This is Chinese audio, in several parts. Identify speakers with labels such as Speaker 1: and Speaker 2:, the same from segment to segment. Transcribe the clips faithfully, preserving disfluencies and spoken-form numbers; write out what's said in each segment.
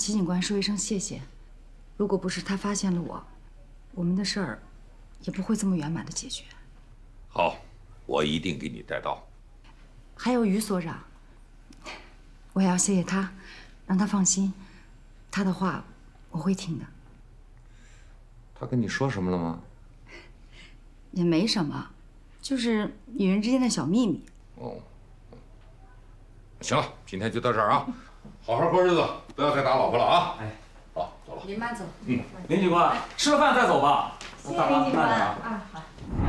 Speaker 1: 齐警官说一声谢谢。如果不是他发现了我，我们的事儿也不会这么圆满的解决。
Speaker 2: 好，我一定给你带到。
Speaker 1: 还有于所长，我也要谢谢他，让他放心，他的话我会听的。
Speaker 3: 他跟你说什么了吗？
Speaker 1: 也没什么，就是女人之间的小秘密。
Speaker 2: 哦，行了，今天就到这儿啊，好好过日子，不要再打老婆了啊！哎，好，走了。
Speaker 1: 您慢走。
Speaker 2: 嗯，
Speaker 4: 林警官，吃了饭再走吧。
Speaker 1: 谢谢林警官啊，好。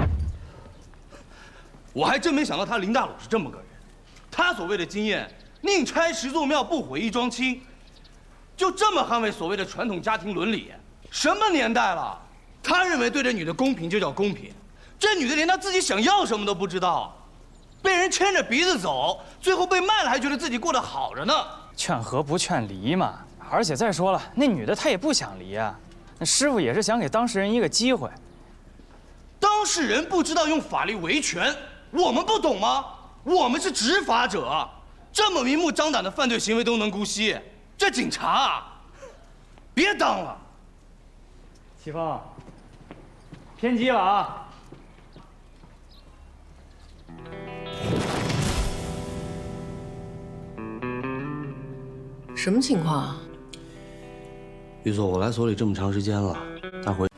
Speaker 5: 我还真没想到他林大佬是这么个人，他所谓的经验，宁拆十座庙不毁一桩亲，就这么捍卫所谓的传统家庭伦理。什么年代了，他认为对这女的公平就叫公平，这女的连她自己想要什么都不知道，被人牵着鼻子走，最后被卖了还觉得自己过得好着呢。
Speaker 4: 劝和不劝离嘛。而且再说了，那女的她也不想离啊，那师傅也是想给当事人一个机会。
Speaker 5: 当事人不知道用法律维权，我们不懂吗？我们是执法者，这么明目张胆的犯罪行为都能姑息，这警察啊，别当了。
Speaker 4: 齐峰，偏激了啊！
Speaker 6: 什么情况啊？
Speaker 7: 于总，我来所里这么长时间了，他回。